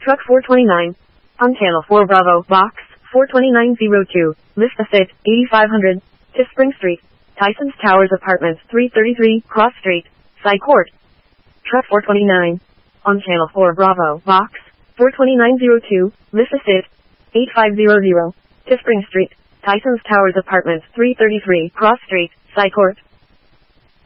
Truck 429. On channel 4 Bravo, box 42902, Lista Fit, 8500, to Spring Street, Tyson's Towers Apartments 333, Cross Street, Side Court. Truck 429. On channel 4 Bravo, box 42902, Lista Fit, 8500, to Spring Street, Tyson's Towers Apartments 333, Cross Street, Side Court.